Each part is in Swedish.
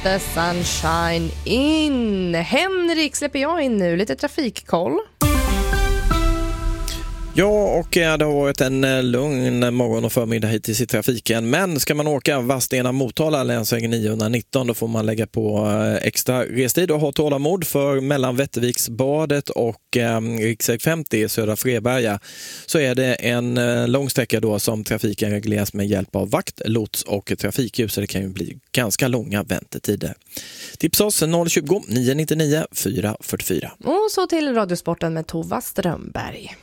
The sunshine in. Henrik släpper jag in nu. Lite trafikkoll. Ja, och det har varit en lugn morgon och förmiddag hittills i trafiken. Men ska man åka Vadstena-Motala länsvägen 919, då får man lägga på extra restid och ha tålamod, för mellan Vätterviksbadet och riksväg 50 södra Freberga så är det en lång sträcka då som trafiken regleras med hjälp av vakt, lots och trafikljus. Så det kan ju bli ganska långa väntetider. Tipsa oss 020 999 444. Och så till Radiosporten med Tova Strömberg.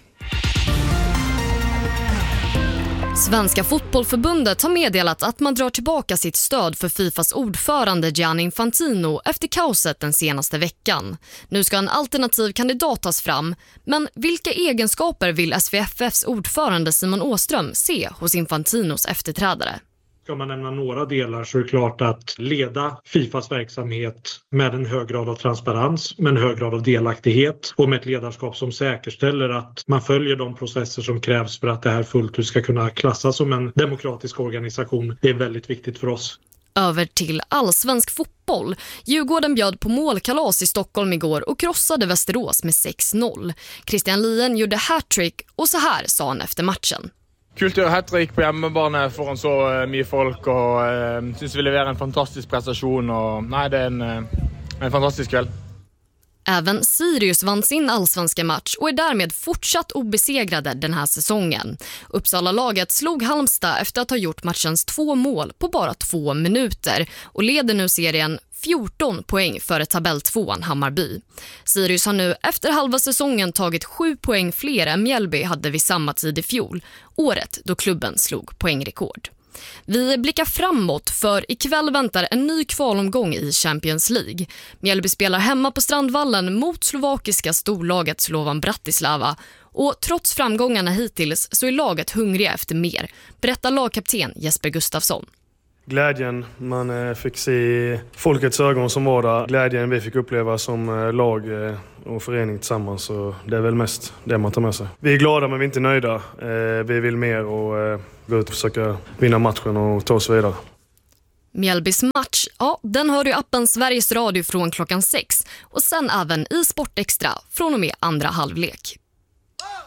Svenska fotbollförbundet har meddelat att man drar tillbaka sitt stöd för Fifas ordförande Gianni Infantino efter kaoset den senaste veckan. Nu ska en alternativ kandidat tas fram, men vilka egenskaper vill SVFFs ordförande Simon Åström se hos Infantinos efterträdare? Ska man nämna några delar så är det klart att leda Fifas verksamhet med en hög grad av transparens, med en hög grad av delaktighet och med ett ledarskap som säkerställer att man följer de processer som krävs för att det här fullt ut ska kunna klassas som en demokratisk organisation. Det är väldigt viktigt för oss. Över till allsvensk fotboll. Djurgården bjöd på målkalas i Stockholm igår och krossade Västerås med 6-0. Christian Lien gjorde hattrick och så här sa han efter matchen. Kult å gjøre hat-trick på hjemmebane foran så mye folk, og synes vi leverer en fantastisk prestasjon, og nei, det är en fantastisk kväll. Även Sirius vann sin allsvenska match och är därmed fortsatt obesegrade den här säsongen. Uppsala-laget slog Halmstad efter att ha gjort matchens 2 mål på bara 2 minuter och leder nu serien 14 poäng före tabelltvåan Hammarby. Sirius har nu efter halva säsongen tagit 7 poäng fler än Mjällby hade vid samma tid i fjol, året då klubben slog poängrekord. Vi blickar framåt, för ikväll väntar en ny kvalomgång i Champions League. Mjällby spelar hemma på Strandvallen mot slovakiska storlaget Slovan Bratislava. Och trots framgångarna hittills så är laget hungriga efter mer, berättar lagkapten Jesper Gustafsson. Glädjen man fick se i folkets ögon som var där. Glädjen vi fick uppleva som lag och förening tillsammans. Så det är väl mest det man tar med sig. Vi är glada men vi är inte nöjda. Vi vill mer och gå ut och försöka vinna matchen och ta oss vidare. Mjällbys match, ja, den hör du i appen Sveriges Radio från klockan 6. Och sen även i Sportextra från och med andra halvlek.